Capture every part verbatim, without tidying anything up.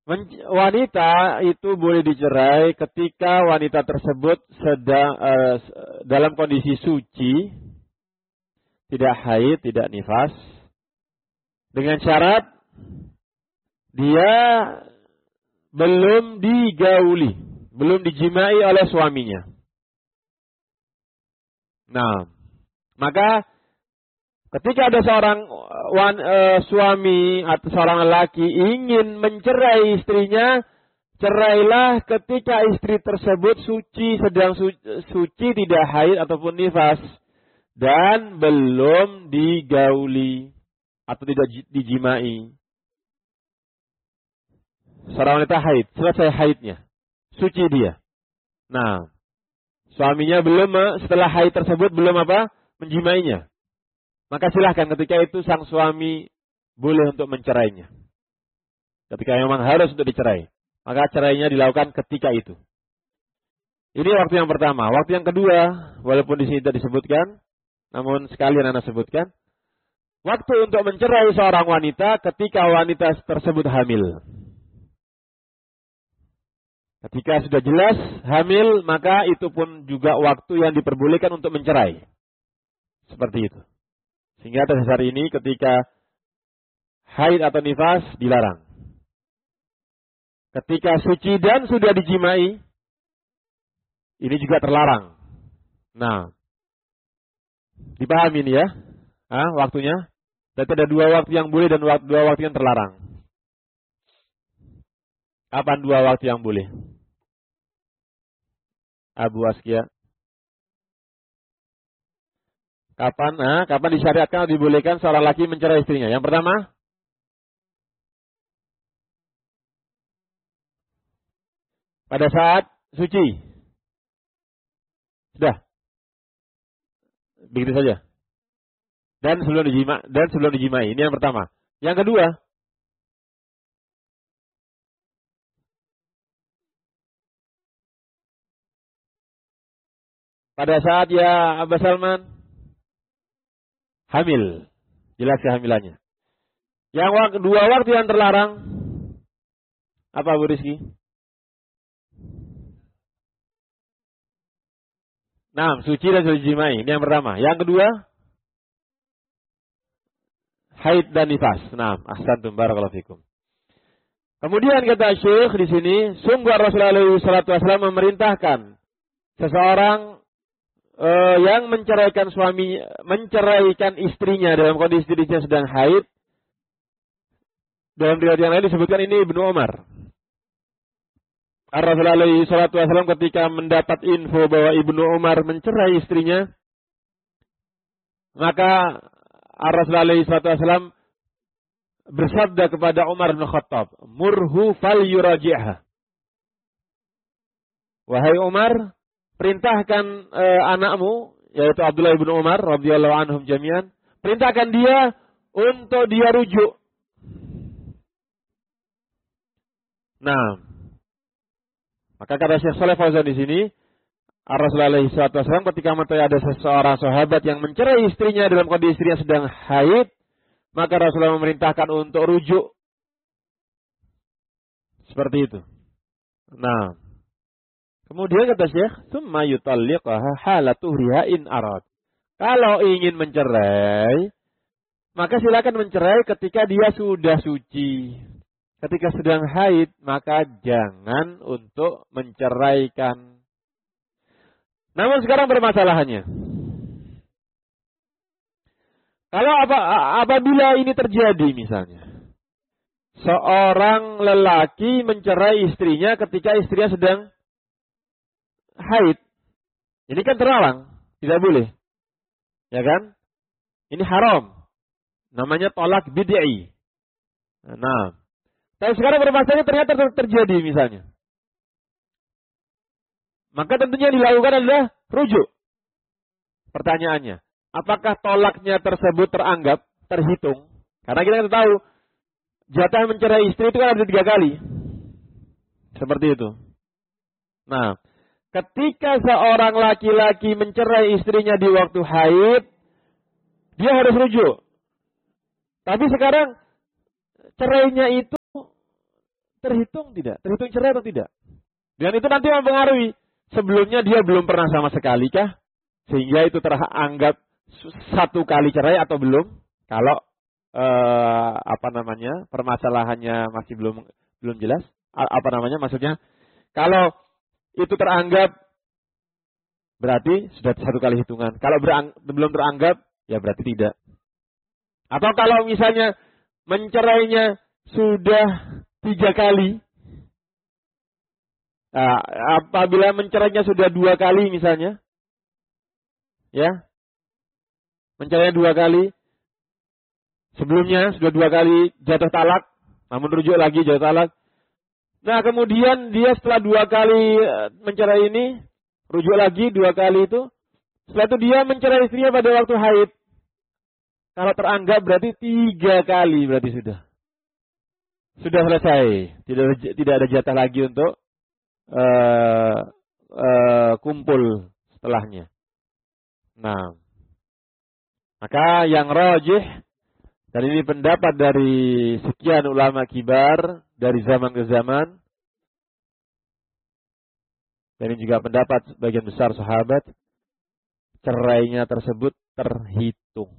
wanita itu boleh dicerai ketika wanita tersebut sedang uh, dalam kondisi suci, tidak haid, tidak nifas, dengan syarat dia belum digauli, belum dijimai oleh suaminya. Nah, maka ketika ada seorang wan, e, suami atau seorang lelaki ingin mencerai istrinya, cerailah ketika istri tersebut suci, sedang su, suci, tidak haid ataupun nifas, dan belum digauli atau tidak dijimai. Seorang wanita haid, selesai haidnya, suci dia. Nah, suaminya belum, setelah haid tersebut belum apa? Menjimainya. Maka silahkan ketika itu sang suami boleh untuk mencerainya. Ketika memang harus untuk dicerai. Maka cerainya dilakukan ketika itu. Ini waktu yang pertama. Waktu yang kedua, walaupun di sini tidak disebutkan, namun sekalian Anda sebutkan. Waktu untuk mencerai seorang wanita ketika wanita tersebut hamil. Ketika sudah jelas hamil, maka itu pun juga waktu yang diperbolehkan untuk mencerai. Seperti itu. Sehingga atas dasar ini ketika haid atau nifas dilarang. Ketika suci dan sudah dijimai, ini juga terlarang. Nah, dipahami ini ya, ah, waktunya. Berarti ada dua waktu yang boleh dan dua waktu yang terlarang. Kapan dua waktu yang boleh? Abu Askia. Kapan? Nah, kapan disyariatkan atau dibolehkan seorang laki mencerai istrinya? Yang pertama, pada saat suci. Sudah. Begitu saja. Dan sebelum dijima, dan sebelum dijimai. Ini yang pertama. Yang kedua, pada saat ya Abah Salman hamil, jelas kehamilannya. Yang wak- dua waktu yang terlarang, apa Bu Rizky? Nah, suci dan sudah dijimai. Ini yang pertama. Yang kedua, haid dan nifas. Nah, ahsantum barakallahu fikum. Kemudian kata Syekh di sini, sungguh Rasulullah shallallahu alaihi wasallam memerintahkan seseorang uh, yang menceraikan suami, menceraikan istrinya dalam kondisi dirinya sedang haid. Dalam riwayat yang lain disebutkan ini Ibnu Umar. Rasulullah shallallahu alaihi wasallam ketika mendapat info bahwa Ibnu Umar mencerai istrinya, maka Rasulullah shallallahu alaihi wasallam bersabda kepada Umar bin Khattab, "Murhu fal yuraji'ha." Wahai Umar, perintahkan e, anakmu, yaitu Abdullah bin Umar radhiyallahu anhum jami'an, perintahkan dia untuk dia rujuk. Nah, maka kata Syekh Shalih Fauzan di sini, Rasulullah shallallahu alaihi wasallam ketika mengetahui ada seseorang sahabat yang mencerai istrinya dalam kondisi istrinya sedang haid, maka Rasulullah memerintahkan untuk rujuk. Seperti itu. Nah, kemudian kata Syekh, "Tsumma yutalliqaha hala tuhriha in arad." Kalau ingin mencerai, maka silakan mencerai ketika dia sudah suci. Ketika sedang haid, maka jangan untuk menceraikan. Namun sekarang bermasalahannya. Kalau apa, apabila ini terjadi misalnya, seorang lelaki mencerai istrinya ketika istrinya sedang haid, ini kan terlarang, tidak boleh, ya kan? Ini haram, namanya tolak bid'i. Nah, tapi sekarang bermasalahnya ternyata terjadi misalnya, maka tentunya dilakukan adalah rujuk. Pertanyaannya, apakah tolaknya tersebut teranggap, terhitung? Karena kita tahu, jatah mencerai istri itu kan ada tiga kali. Seperti itu. Nah, ketika seorang laki-laki mencerai istrinya di waktu haid, dia harus rujuk. Tapi sekarang, cerainya itu terhitung tidak? Terhitung cerai atau tidak? Dan itu nanti mempengaruhi. Sebelumnya dia belum pernah sama sekali kah? Sehingga itu teranggap satu kali cerai atau belum? Kalau eh, apa namanya permasalahannya masih belum belum jelas. Apa namanya maksudnya? Kalau itu teranggap berarti sudah satu kali hitungan. Kalau berang, belum teranggap ya berarti tidak. Atau kalau misalnya mencerainya sudah tiga kali. Nah, apabila mencerainya sudah dua kali misalnya, ya, mencerainya dua kali, sebelumnya sudah dua kali jatuh talak, namun rujuk lagi jatuh talak. Nah kemudian dia setelah dua kali mencerai ini, rujuk lagi dua kali itu, setelah itu dia mencerai istrinya pada waktu haid. Kalau teranggap berarti tiga kali berarti sudah, sudah selesai, tidak tidak ada jatah lagi untuk Uh, uh, kumpul setelahnya. Nah, maka yang rajih, dan ini pendapat dari sekian ulama kibar dari zaman ke zaman, dan ini juga pendapat sebagian besar sahabat, cerainya tersebut terhitung.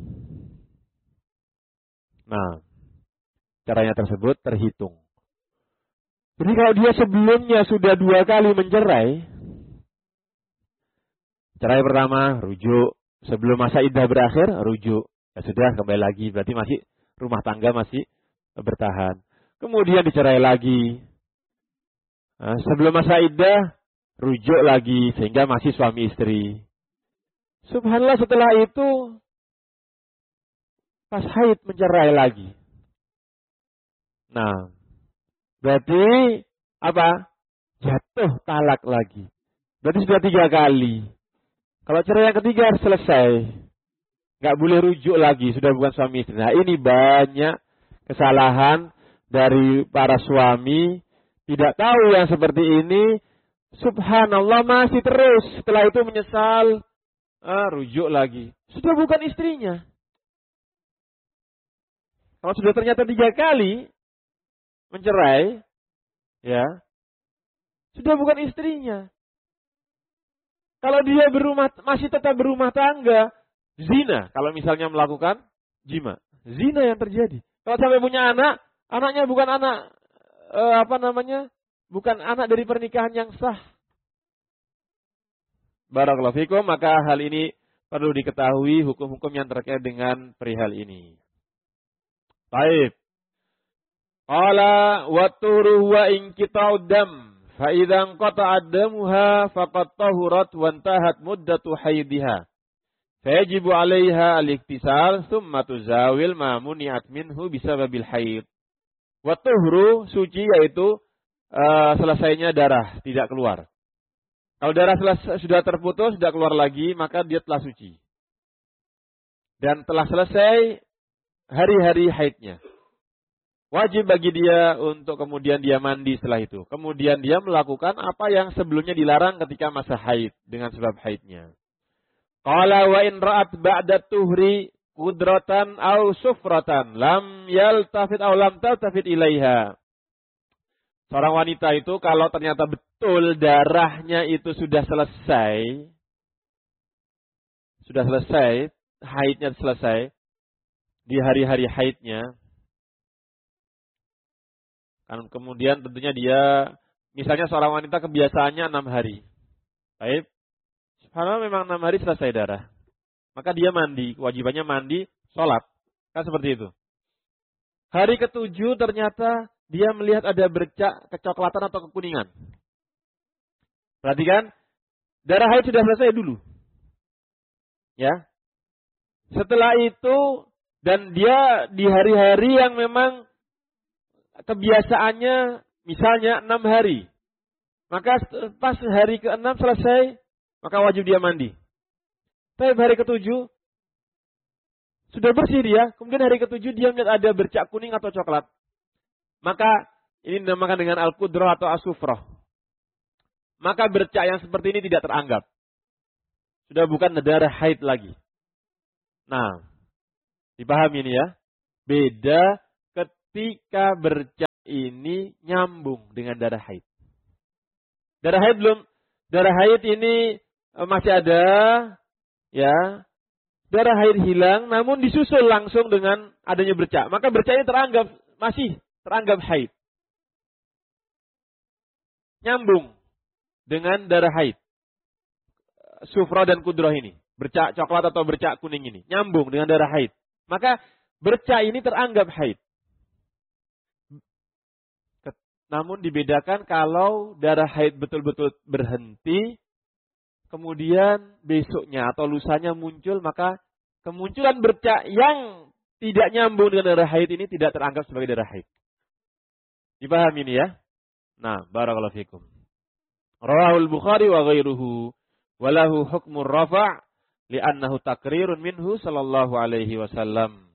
Nah, cerainya tersebut terhitung. Jadi kalau dia sebelumnya sudah dua kali mencerai, cerai pertama, rujuk. Sebelum masa iddah berakhir, rujuk. Ya sudah, kembali lagi. Berarti masih rumah tangga masih bertahan. Kemudian dicerai lagi. Nah, sebelum masa iddah, rujuk lagi. Sehingga masih suami istri. Subhanallah setelah itu, pas haid mencerai lagi. Nah, berarti apa? Jatuh talak lagi. Berarti sudah tiga kali. Kalau cerai yang ketiga harus selesai. Nggak boleh rujuk lagi. Sudah bukan suami istri. Nah ini banyak kesalahan dari para suami. Tidak tahu yang seperti ini. Subhanallah masih terus. Setelah itu menyesal. Ah, rujuk lagi. Sudah bukan istrinya. Kalau sudah ternyata tiga kali mencerai, ya, sudah bukan istrinya. Kalau dia berumah, masih tetap berumah tangga, zina. Kalau misalnya melakukan jima, zina yang terjadi. Kalau sampai punya anak, anaknya bukan anak, eh, apa namanya, bukan anak dari pernikahan yang sah. Barakallahu fikum, maka hal ini perlu diketahui hukum-hukum yang terkait dengan perihal ini. Baik. Qala wa tuhru wa inqita'ud dam fa idza inqata'a damuha faqad tahurat wa intahat muddatu haidiha fa yajibu 'alaiha al-iktisal thumma tuzawil ma muni'at minhu bisababil haid. Wa tuhru suci yaitu uh, selesainya darah tidak keluar. Kalau darah selesai, sudah terputus tidak keluar lagi maka dia telah suci. Dan telah selesai hari-hari haidnya. Wajib bagi dia untuk kemudian dia mandi setelah itu. Kemudian dia melakukan apa yang sebelumnya dilarang ketika masa haid dengan sebab haidnya. Qala wa in ra'at ba'da tuhri qudratan aw sufratan lam yaltafit aw lam taltafit ilaiha. Seorang wanita itu kalau ternyata betul darahnya itu sudah selesai, sudah selesai, haidnya selesai di hari-hari haidnya. Kan kemudian tentunya dia, misalnya seorang wanita kebiasaannya enam hari. Baik. Subhanallah memang enam hari selesai darah. Maka dia mandi, kewajibannya mandi, sholat. Kan seperti itu. Hari ketujuh ternyata dia melihat ada bercak kecoklatan atau kekuningan. Perhatikan, darah haid sudah selesai dulu. Ya. Setelah itu, dan dia di hari-hari yang memang kebiasaannya misalnya enam hari. Maka pas hari keenam selesai, maka wajib dia mandi. Tapi hari ketujuh, sudah bersih dia, kemudian hari ketujuh dia melihat ada bercak kuning atau coklat. Maka ini dinamakan dengan al-qudrah atau as-sufrah. Maka bercak yang seperti ini tidak teranggap. Sudah bukan darah haid lagi. Nah, dipahami ini ya. Beda ketika bercak ini nyambung dengan darah haid. Darah haid belum, darah haid ini masih ada, ya. Darah haid hilang, namun disusul langsung dengan adanya bercak. Maka bercak ini teranggap, masih teranggap haid. Nyambung dengan darah haid. Sufra dan kudroh ini. Bercak coklat atau bercak kuning ini. Nyambung dengan darah haid. Maka bercak ini teranggap haid. Namun dibedakan kalau darah haid betul-betul berhenti, kemudian besoknya atau lusanya muncul, maka kemunculan bercak yang tidak nyambung dengan darah haid ini tidak teranggap sebagai darah haid. Dipahami ini ya? Nah, barakallahu fikum. Rawahul Bukhari wa ghairuhu walahu hukmur rafa' li'annahu takrirun minhu sallallahu alaihi wasallam.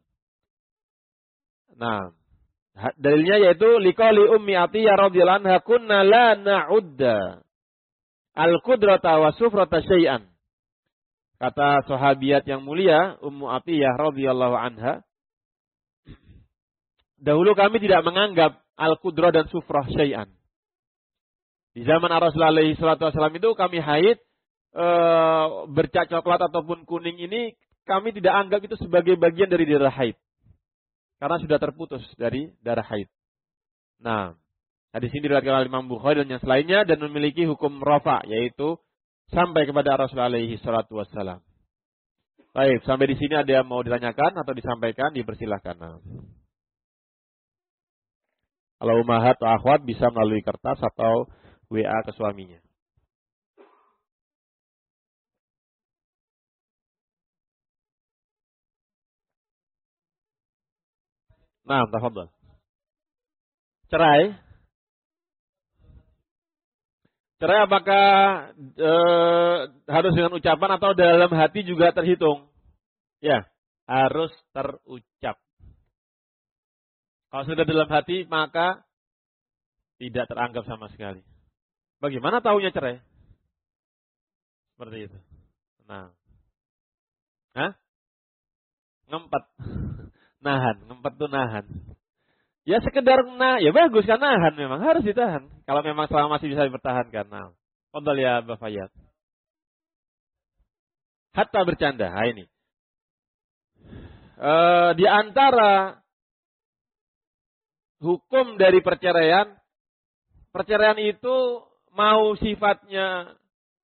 Nah, dalilnya yaitu liqauli ummi Atiyah radhiyallahu anha kunna la na'udda al-qudrata wa sufrata syai'an. Kata sahabiat yang mulia Ummu Atiyah radhiyallahu anha, dahulu kami tidak menganggap al-qudrah dan sufrah syai'an. Di zaman Rasulullah alaihi salatu wasallam itu kami haid, e, bercak coklat ataupun kuning ini kami tidak anggap itu sebagai bagian dari darah haid. Karena sudah terputus dari darah haid. Nah, hadis ini diriwayatkan oleh Imam Bukhari dan yang selainnya dan memiliki hukum rafa, yaitu sampai kepada Rasulullah alaihi salatu wassalam. Baik, sampai di sini ada yang mau ditanyakan atau disampaikan, dipersilahkan. Nah. Kalau umahat atau akhwat bisa melalui kertas atau W A ke suaminya. Nah, tafadhol. Cerai. Cerai apakah e, harus dengan ucapan atau dalam hati juga terhitung? Ya, harus terucap. Kalau sudah dalam hati maka tidak teranggap sama sekali. Bagaimana tahunya cerai? Seperti itu. Nah. Hah? Ngempet. Nahan, ngempet tuh nahan. Ya sekedar nah, ya bagus kan nahan memang harus ditahan. Kalau memang selama masih bisa dipertahankan. Nah, kontrol ya Mbak Fayyad. Hatta bercanda, nah ini. E, di antara hukum dari perceraian, perceraian itu mau sifatnya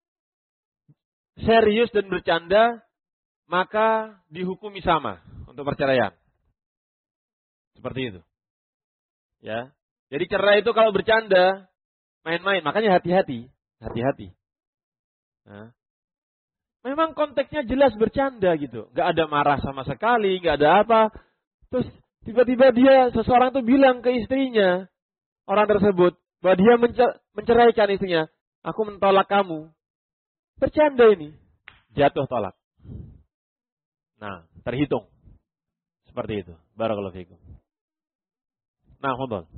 serius dan bercanda, maka dihukumi sama untuk perceraian. Seperti itu. Ya. Jadi cerai itu kalau bercanda, main-main, makanya hati-hati, hati-hati. Nah. Memang konteksnya jelas bercanda gitu, nggak ada marah sama sekali, nggak ada apa. Terus tiba-tiba dia seseorang tuh bilang ke istrinya, orang tersebut, bahwa dia menceraikan istrinya, aku mentolak kamu. Bercanda ini, jatuh tolak. Nah, terhitung. Seperti itu. Barakallahu fikum. Nah, khudbah.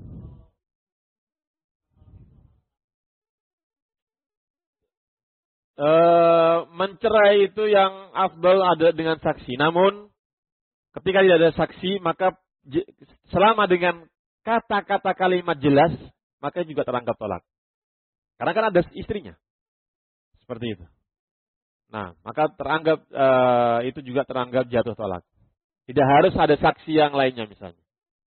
E, mencerai itu yang afdal ada dengan saksi. Namun, ketika tidak ada saksi, maka selama dengan kata-kata kalimat jelas, maka juga terangkat tolak. Karena kan ada istrinya. Seperti itu. Nah, maka teranggap e, itu juga teranggap jatuh tolak. Tidak harus ada saksi yang lainnya misalnya.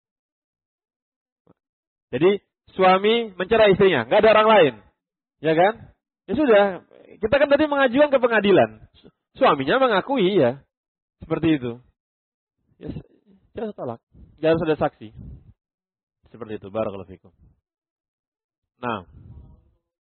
Jadi suami mencerai istrinya, nggak ada orang lain, ya kan? Ya sudah, kita kan tadi mengajukan ke pengadilan. Suaminya mengakui ya, seperti itu. Ya, jatuh tolak. Nggak harus ada saksi. Seperti itu. Barakallahu fikum. Nah.